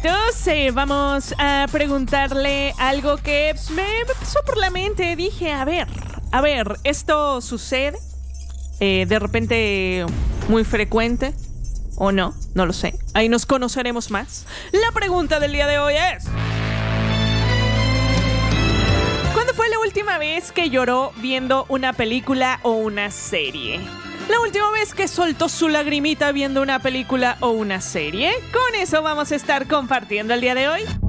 Vamos a preguntarle algo que me pasó por la mente. Dije, a ver, ¿esto sucede? De repente muy frecuente o no, no lo sé. Ahí nos conoceremos más. La pregunta del día de hoy es: ¿cuándo fue la última vez que lloró viendo una película o una serie? La última vez que soltó su lagrimita viendo una película o una serie. Con eso vamos a estar compartiendo el día de hoy.